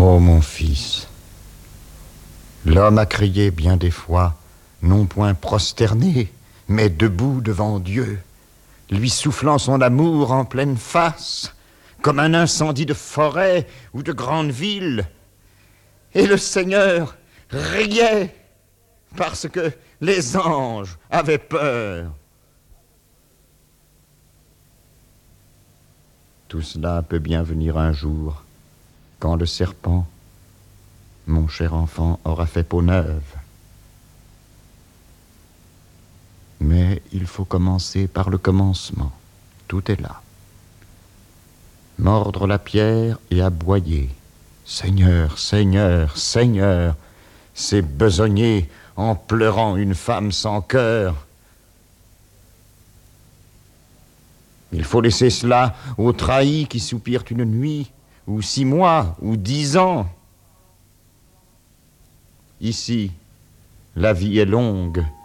Ô mon fils, l'homme a crié bien des fois, non point prosterné, mais debout devant Dieu, lui soufflant son amour en pleine face, comme un incendie de forêt ou de grande ville. Et le Seigneur riait parce que les anges avaient peur. Tout cela peut bien venir un jour, quand le serpent, mon cher enfant, aura fait peau neuve. Mais il faut commencer par le commencement. Tout est là. Mordre la pierre et aboyer. Seigneur, Seigneur, Seigneur, c'est besogner en pleurant une femme sans cœur. Il faut laisser cela aux trahis qui soupirent une nuit, ou 6 mois, ou 10 ans. Ici, la vie est longue.